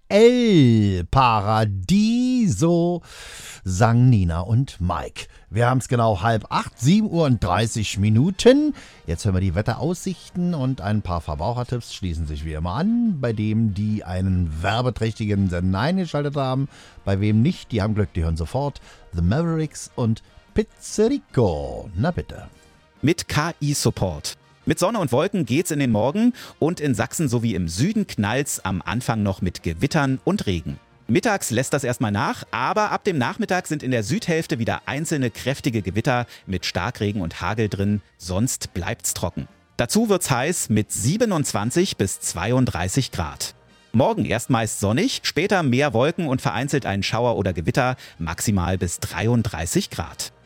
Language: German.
El Paradiso, sang Nina und Mike. Wir haben es genau 7:30, 7:30. Jetzt hören wir die Wetteraussichten und ein paar Verbrauchertipps schließen sich wie immer an. Bei dem, die einen werbeträchtigen Sender eingeschaltet haben, bei wem nicht, die haben Glück, die hören sofort The Mavericks und Pizzerico. Na bitte. Mit KI-Support. Mit Sonne und Wolken geht's in den Morgen und in Sachsen sowie im Süden knallt's am Anfang noch mit Gewittern und Regen. Mittags lässt das erstmal nach, aber ab dem Nachmittag sind in der Südhälfte wieder einzelne kräftige Gewitter mit Starkregen und Hagel drin, sonst bleibt's trocken. Dazu wird's heiß mit 27 bis 32 Grad. Morgen erst meist sonnig, später mehr Wolken und vereinzelt ein Schauer oder Gewitter, maximal bis 33 Grad.